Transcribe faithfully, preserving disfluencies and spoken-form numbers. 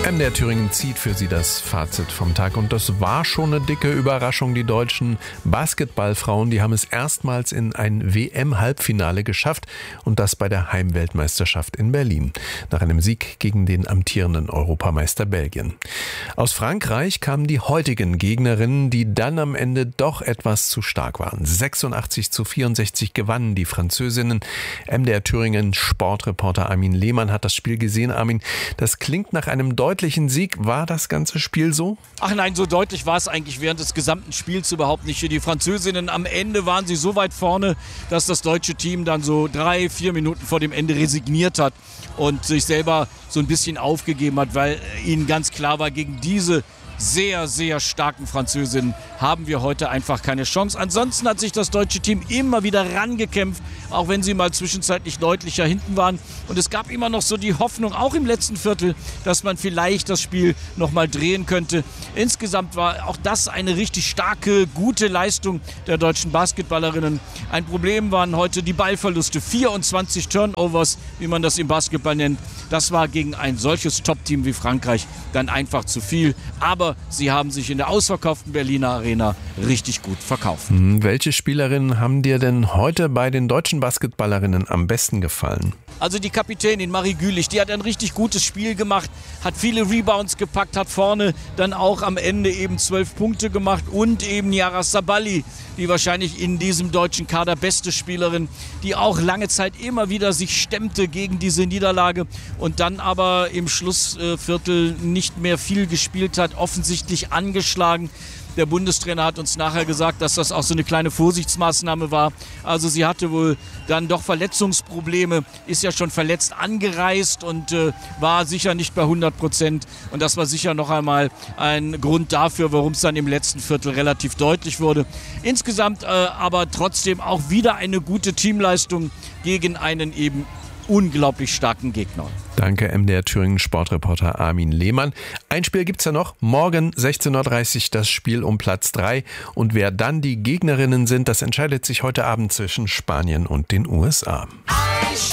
M D R Thüringen zieht für Sie das Fazit vom Tag. Und das war schon eine dicke Überraschung. Die deutschen Basketballfrauen, die haben es erstmals in ein W M-Halbfinale geschafft. Und das bei der Heimweltmeisterschaft in Berlin. Nach einem Sieg gegen den amtierenden Europameister Belgien. Aus Frankreich kamen die heutigen Gegnerinnen, die dann am Ende doch etwas zu stark waren. sechsundachtzig zu vierundsechzig gewannen die Französinnen. M D R Thüringen Sportreporter Armin Lehmann hat das Spiel gesehen. Armin, das klingt nach einem deutlichen Sieg. War das ganze Spiel so? Ach nein, so deutlich war es eigentlich während des gesamten Spiels überhaupt nicht. Die Französinnen am Ende waren sie so weit vorne, dass das deutsche Team dann so drei, vier Minuten vor dem Ende resigniert hat und sich selber so ein bisschen aufgegeben hat, weil ihnen ganz klar war, gegen diese sehr, sehr starken Französinnen haben wir heute einfach keine Chance. Ansonsten hat sich das deutsche Team immer wieder rangekämpft, auch wenn sie mal zwischenzeitlich deutlicher hinten waren. Und es gab immer noch so die Hoffnung, auch im letzten Viertel, dass man vielleicht das Spiel nochmal drehen könnte. Insgesamt war auch das eine richtig starke, gute Leistung der deutschen Basketballerinnen. Ein Problem waren heute die Ballverluste. vierundzwanzig Turnovers, wie man das im Basketball nennt. Das war gegen ein solches Top-Team wie Frankreich dann einfach zu viel. Aber sie haben sich in der ausverkauften Berliner Arena richtig gut verkauft. Hm, welche Spielerinnen haben dir denn heute bei den deutschen Basketballerinnen am besten gefallen? Also die Kapitänin Marie Gülich, die hat ein richtig gutes Spiel gemacht, hat viele Rebounds gepackt, hat vorne dann auch am Ende eben zwölf Punkte gemacht und eben Yara Sabali, die wahrscheinlich in diesem deutschen Kader beste Spielerin, die auch lange Zeit immer wieder sich stemmte gegen diese Niederlage und dann aber im Schlussviertel nicht mehr viel gespielt hat, offensichtlich angeschlagen. Der Bundestrainer hat uns nachher gesagt, dass das auch so eine kleine Vorsichtsmaßnahme war. Also sie hatte wohl dann doch Verletzungsprobleme, ist ja schon verletzt angereist und äh, war sicher nicht bei hundert Prozent. Und das war sicher noch einmal ein Grund dafür, warum es dann im letzten Viertel relativ deutlich wurde. Insgesamt äh, aber trotzdem auch wieder eine gute Teamleistung gegen einen eben unglaublich starken Gegner. Danke, M D R Thüringen Sportreporter Armin Lehmann. Ein Spiel gibt's ja noch. Morgen sechzehn Uhr dreißig das Spiel um Platz drei. Und wer dann die Gegnerinnen sind, das entscheidet sich heute Abend zwischen Spanien und den U S A.